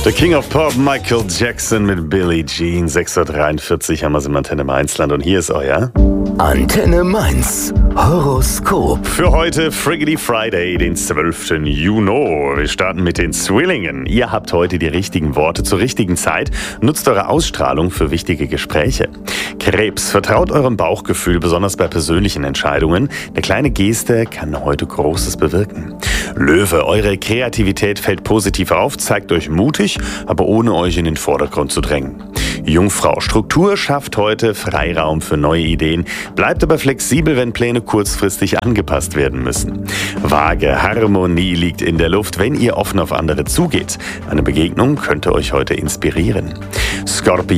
Der King of Pop, Michael Jackson mit Billie Jean. 6.43 Uhr haben wir es im Antenne Mainzland und hier ist euer Antenne Mainz Horoskop. für heute Friggity Friday, den 12. Juni. Wir starten mit den Zwillingen. Ihr habt heute die richtigen Worte zur richtigen Zeit. Nutzt eure Ausstrahlung für wichtige Gespräche. Krebs, vertraut eurem Bauchgefühl, besonders bei persönlichen Entscheidungen. Eine kleine Geste kann heute Großes bewirken. Löwe, eure Kreativität fällt positiv auf, zeigt euch mutig, aber ohne euch in den Vordergrund zu drängen. Jungfrau, Struktur schafft heute Freiraum für neue Ideen, bleibt aber flexibel, wenn Pläne kurzfristig angepasst werden müssen. Waage, Harmonie liegt in der Luft, wenn ihr offen auf andere zugeht. Eine Begegnung könnte euch heute inspirieren. Skorpion,